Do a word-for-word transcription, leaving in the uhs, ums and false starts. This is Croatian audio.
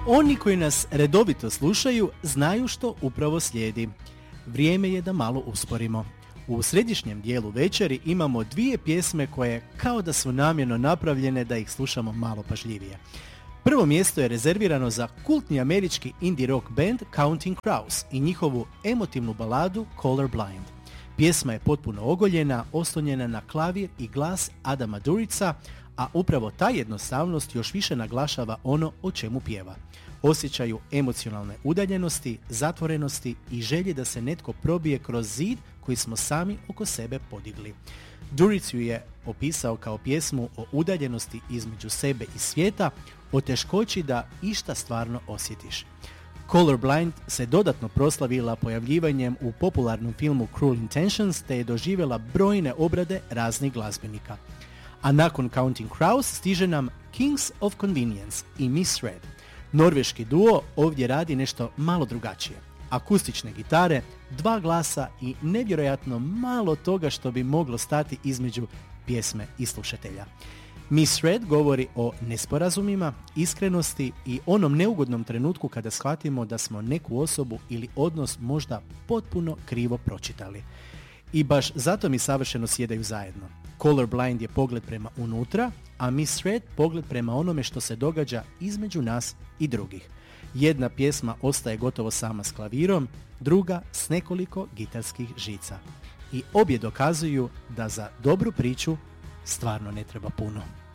Oni koji nas redovito slušaju znaju što upravo slijedi. Vrijeme je da malo usporimo. U središnjem dijelu večeri imamo dvije pjesme koje kao da su namjerno napravljene da ih slušamo malo pažljivije. Prvo mjesto je rezervirano za kultni američki indie rock band Counting Crows i njihovu emotivnu baladu Colorblind. Pjesma je potpuno ogoljena, oslonjena na klavir i glas Adama Durica, a upravo ta jednostavnost još više naglašava ono o čemu pjeva. Osjećaju emocionalne udaljenosti, zatvorenosti i želje da se netko probije kroz zid koji smo sami oko sebe podigli. Duric ju je opisao kao pjesmu o udaljenosti između sebe i svijeta, o teškoći da išta stvarno osjetiš. Colorblind se dodatno proslavila pojavljivanjem u popularnom filmu Cruel Intentions te je doživjela brojne obrade raznih glazbenika. A nakon Counting Crows stiže nam Kings of Convenience i Miss Red. Norveški duo ovdje radi nešto malo drugačije. Akustične gitare, dva glasa i nevjerojatno malo toga što bi moglo stati između pjesme i slušatelja. Miss Red govori o nesporazumima, iskrenosti i onom neugodnom trenutku kada shvatimo da smo neku osobu ili odnos možda potpuno krivo pročitali. I baš zato mi savršeno sjedaju zajedno. Colorblind je pogled prema unutra, a Miss Red pogled prema onome što se događa između nas i drugih. Jedna pjesma ostaje gotovo sama s klavirom, druga s nekoliko gitarskih žica. I obje dokazuju da za dobru priču stvarno ne treba puno.